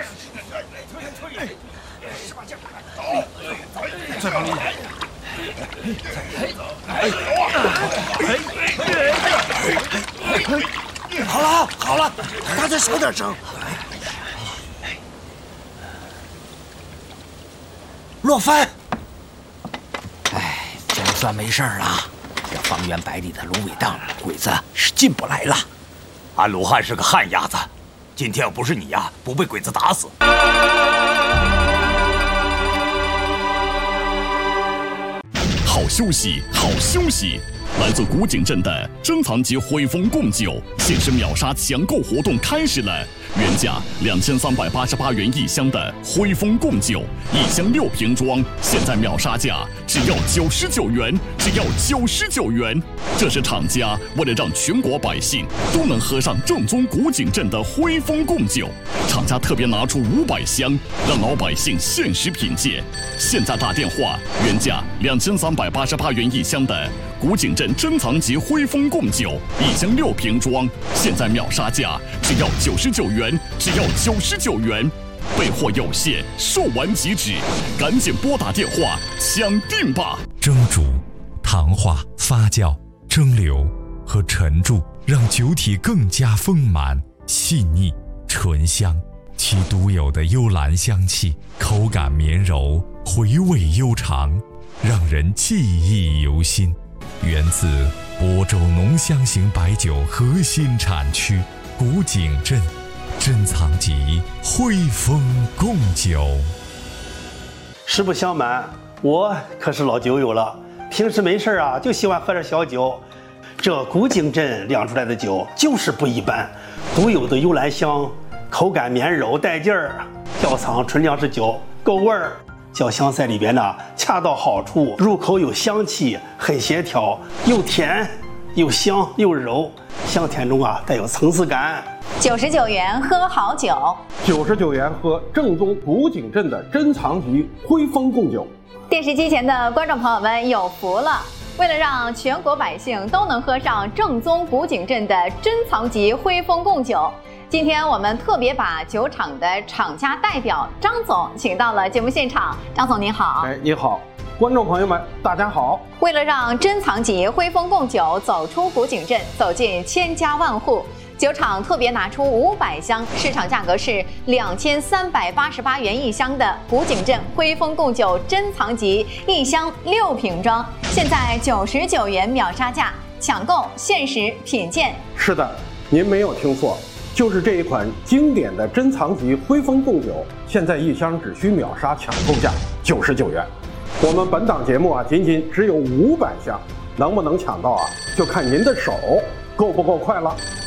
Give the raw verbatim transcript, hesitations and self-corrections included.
再放力！ 好了好了，大家小点声。落帆。哎，总算没事了。这方圆百里的芦苇荡，鬼子是进不来了。 俺鲁汉是个旱鸭子，今天要不是你呀，不被鬼子打死。 好休息，好休息！来自古井镇的珍藏级汇丰贡酒限时秒杀抢购活动开始了，原价两千三百八十八元一箱的汇丰贡酒，一箱六瓶装，现在秒杀价只要九十九元，只要九十九元。这是厂家为了让全国百姓都能喝上正宗古井镇的汇丰贡酒，厂家特别拿出五百箱，让老百姓限时品鉴。现在打电话，原价两千三百八十八元一箱的古井镇珍藏级汇丰贡酒，一箱六瓶装，现在秒杀价只要九十九元，只要九十九元。备货有限，售完即止，赶紧拨打电话抢订吧！ 蒸煮、糖化、发酵、蒸馏和陈铸，让酒体更加丰满、细腻、醇香。其独有的幽兰香气，口感绵柔，回味悠长，让人记忆犹新。源自亳州浓香型白酒核心产区古井镇珍藏级汇丰贡酒。 实不相瞒，我可是老酒友了，平时没事啊就喜欢喝点小酒。这古井镇酿出来的酒就是不一般，独有的幽兰香，口感绵柔带劲儿，窖藏纯粮食酒够味儿。酒香在里边呢，恰到好处，入口有香气，很协调，又甜又香又柔，香甜中啊带有层次感。 九十九元喝好酒， 九十九元喝正宗古井镇的珍藏级汇丰贡酒。 电视机前的观众朋友们有福了！为了让全国百姓都能喝上正宗古井镇的珍藏级汇丰贡酒，今天我们特别把酒厂的厂家代表张总请到了节目现场。张总您好。 哎，你好，观众朋友们大家好。 为了让珍藏级汇丰贡酒走出古井镇，走进千家万户，酒厂特别拿出五百箱，市场价格是两千三百八十八元一箱的古井镇汇丰贡酒珍藏级，一箱六瓶装，现在九十九元秒杀价，抢购限时品鉴。 是的，您没有听错，就是这一款经典的珍藏级汇丰贡酒，现在一箱只需秒杀抢购价九十九元。我们本档节目啊，仅仅只有五百箱，能不能抢到啊，就看您的手够不够快了。